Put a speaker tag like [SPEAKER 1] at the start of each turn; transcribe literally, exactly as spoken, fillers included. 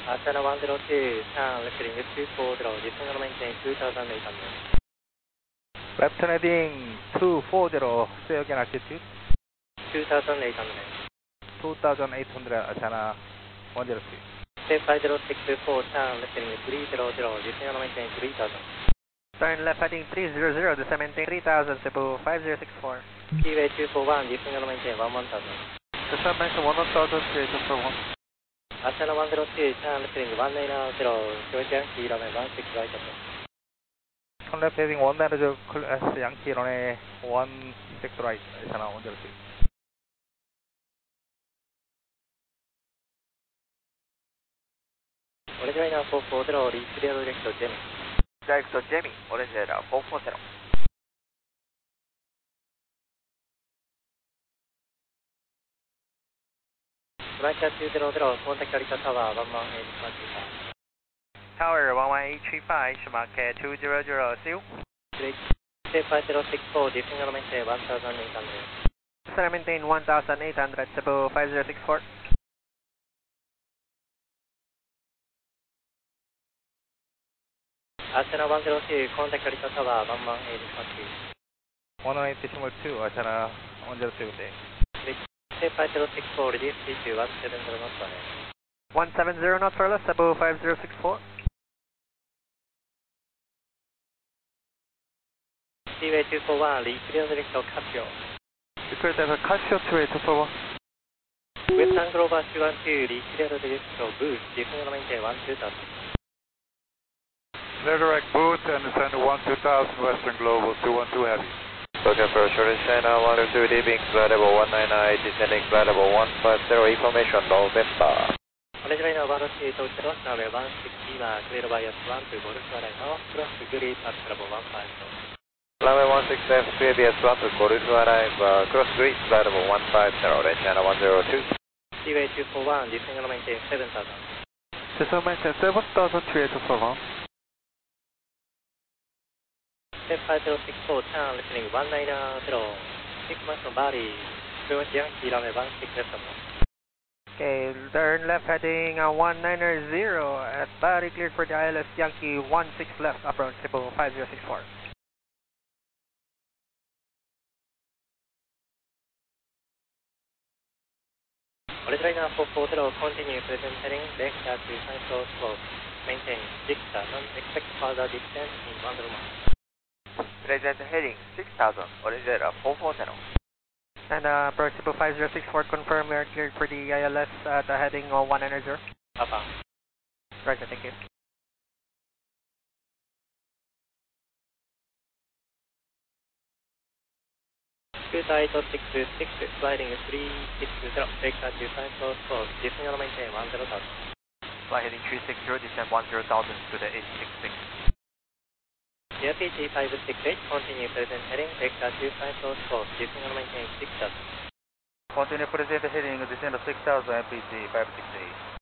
[SPEAKER 1] Asana one zero two, turn left heading two four zero, descend and maintain two thousand eight hundred.
[SPEAKER 2] Left heading two four zero, say again altitude.
[SPEAKER 1] two thousand eight hundred.
[SPEAKER 2] two thousand eight hundred, Asana one zero two.
[SPEAKER 1] Step five zero six four, turn left heading three zero zero, descend and maintain three thousand.
[SPEAKER 3] Turn left heading three zero zero, descend maintain three thousand, Cebu five zero six four.
[SPEAKER 1] Keyway two four one, descend and maintain one one thousand.
[SPEAKER 3] Descend maintain one one thousand, Keyway two four one.
[SPEAKER 1] Asana one zero two, turn left heading one nine zero, Quebec Yankee, runway one six right up.
[SPEAKER 2] Turn left heading one nine zero, Yankee, runway one six right, Asana one zero two.
[SPEAKER 1] Orange Liner four four zero, reach clear direct to Jimmy.
[SPEAKER 3] Direct to Jimmy, Orange Liner four four zero.
[SPEAKER 1] Flight two zero zero, contact Arita Tower one one eight three five.
[SPEAKER 3] Tower one one eight three five, Shimake two zero zero, see you.
[SPEAKER 1] Step five zero six four, descend and maintain one thousand eight hundred.
[SPEAKER 3] Descend and maintain one thousand eight hundred, Cebu five zero six four.
[SPEAKER 1] Asana one zero two, contact Arita Tower one one eight three.
[SPEAKER 2] one one eight decimal two, Asana one zero two, say.
[SPEAKER 1] Step five zero six four, reduce speed to one seven zero knots per
[SPEAKER 3] one seven zero knots for less, Cebu five zero six four.
[SPEAKER 1] Keyway two four one, reach clear direct to Casio.
[SPEAKER 3] Declare that Casio two two four one.
[SPEAKER 1] Western Global two one two, reach clear direct to Boost, descend and maintain one two thousand.
[SPEAKER 4] Clear direct Boost and descend one two thousand, Western Global two one two heavy.
[SPEAKER 5] Looking for short China one two two, deeping flight level one nine nine, descending flight level one five zero, information November.
[SPEAKER 1] Orange Liner one zero two, Tokyo Cross, runway one six zero, clear bias one to Golf Liner North, cross grid at level one five zero.
[SPEAKER 5] Runway one six F, clear bias one to Golf Liner, uh, cross grid flight level one five zero, Orange China one zero two.
[SPEAKER 1] Keyway two four one, descend and maintain seven thousand.
[SPEAKER 3] Descend maintain seven thousand, two two four one.
[SPEAKER 1] Step five zero six four, turn left heading one nine zero, six miles from Bali, Quebec Yankee, runway one six left up.
[SPEAKER 3] Okay, turn left heading uh, one nine zero at Bari, cleared for the I L S Yankee one six left, approach Cebu five zero six four.
[SPEAKER 1] Orange Liner four four zero, continue present heading, left at two five zero slope, maintain six thousand, expect further descent in one zero miles.
[SPEAKER 3] Present heading six thousand, Orange Liner four four zero. And uh, approach Cebu five zero six four, confirm we are cleared for the I L S at uh, heading uh, one nine zero.
[SPEAKER 1] Papa.
[SPEAKER 3] Roger, thank you.
[SPEAKER 1] Scooter eight six six, sliding three six zero, take at two five zero slope, descend and maintain one zero thousand.
[SPEAKER 3] Fly heading three six zero, descend one zero thousand to the eight six six.
[SPEAKER 1] R P T five six eight, continue present heading, take at two five zero slope, descend and maintain six thousand.
[SPEAKER 2] Continue present heading, descend six thousand, M P T five six eight.